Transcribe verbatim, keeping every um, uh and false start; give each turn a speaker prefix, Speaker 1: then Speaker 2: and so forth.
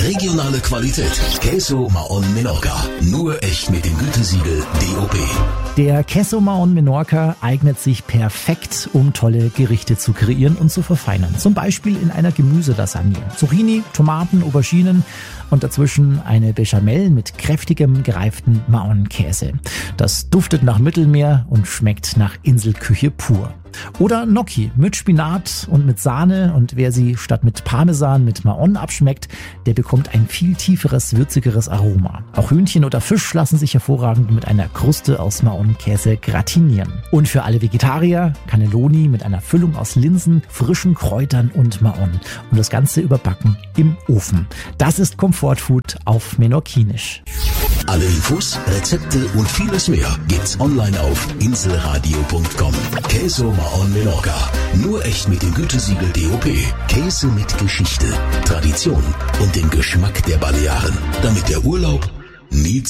Speaker 1: Regionale Qualität. Queso Mahon Menorca. Nur echt mit dem Gütesiegel D O P.
Speaker 2: Der Queso Mahon Menorca eignet sich perfekt, um tolle Gerichte zu kreieren und zu verfeinern. Zum Beispiel in einer Gemüselasagne. Zucchini, Tomaten, Auberginen und dazwischen eine Bechamel mit kräftigem gereiften Mahon-Käse. Das duftet nach Mittelmeer und schmeckt nach Inselküche pur. Oder Gnocchi mit Spinat und mit Sahne, und wer sie statt mit Parmesan mit Mahon abschmeckt, der bekommt ein viel tieferes, würzigeres Aroma. Auch Hühnchen oder Fisch lassen sich hervorragend mit einer Kruste aus Mahon-Käse gratinieren. Und für alle Vegetarier Cannelloni mit einer Füllung aus Linsen, frischen Kräutern und Mahon. Und das Ganze überbacken im Ofen. Das ist Komfortfood auf Menorquinisch.
Speaker 1: Alle Infos, Rezepte und vieles mehr gibt's online auf inselradio punkt com. Queso Mahon Menorca. Nur echt mit dem Gütesiegel D O P. Käse mit Geschichte, Tradition und dem Geschmack der Balearen. Damit der Urlaub nie